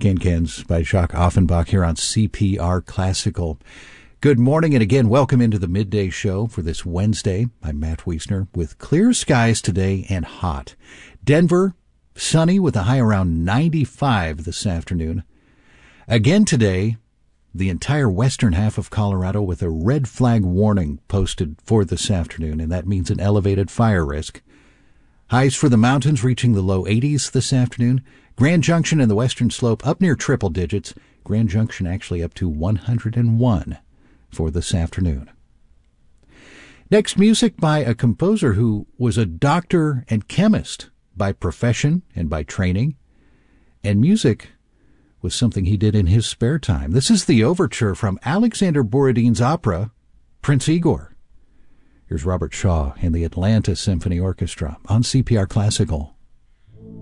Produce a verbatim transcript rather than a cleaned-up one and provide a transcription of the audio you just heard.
Can-Cans by Jacques Offenbach here on C P R Classical. Good morning, and again, welcome into the midday show for this Wednesday. I'm Matt Wiesner with clear skies today and hot. Denver, sunny with a high around ninety-five this afternoon. Again today, the entire western half of Colorado with a red flag warning posted for this afternoon, and that means an elevated fire risk. Highs for the mountains reaching the low eighties this afternoon. Grand Junction and the western slope up near triple digits. Grand Junction actually up to one hundred one for this afternoon. Next, music by a composer who was a doctor and chemist by profession and by training. And music was something he did in his spare time. This is the overture from Alexander Borodin's opera, Prince Igor. Here's Robert Shaw and the Atlanta Symphony Orchestra on C P R Classical.